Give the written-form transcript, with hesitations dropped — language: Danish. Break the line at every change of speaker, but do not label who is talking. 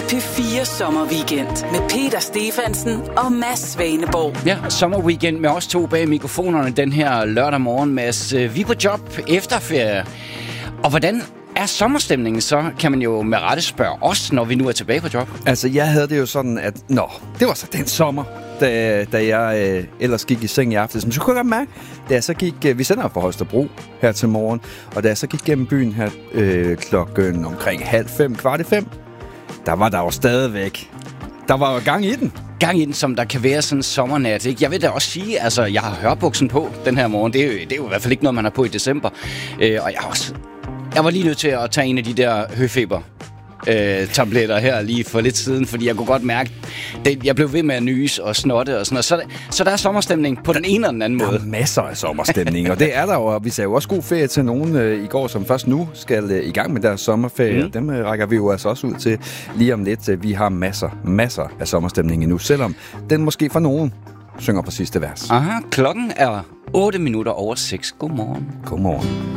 P4 Sommerweekend med Peter Stefansen og Mads Svaneborg.
Ja, sommerweekend med os to bag mikrofonerne den her lørdag morgen, Mads. Vi er på job efter ferie. Og hvordan er sommerstemningen så, kan man jo med rette spørge os, når vi nu er tilbage på job?
Altså, jeg havde det jo sådan, at det var så den sommer, da jeg ellers gik i seng i aftes. Men så kunne jeg godt mærke, da jeg så gik, vi sender fra Holstebro her til morgen, og da jeg så gik gennem byen her klokken omkring 4:30, 4:45, der var der jo stadigvæk. Der var jo gang i den.
Gang i den, som der kan være sådan en sommernat, ikke? Jeg vil da også sige, altså, jeg har hørbuksen på den her morgen. Det er jo i hvert fald ikke noget, man har på i december. Og jeg var lige nødt til at tage en af de der høfeber tabletter her lige for lidt siden, fordi jeg kunne godt mærke, jeg blev ved med at nyse og snotte og sådan noget. Så der er sommerstemning på den ene eller den anden måde.
Der er masser af sommerstemning, og det er der jo. Og vi sagde jo også god ferie til nogen i går, som først nu skal i gang med deres sommerferie. Dem rækker vi jo altså også ud til lige om lidt. Vi har masser af sommerstemning endnu, selvom den måske for nogen synger på sidste vers.
Aha, klokken er 8:06. Godmorgen.
Godmorgen.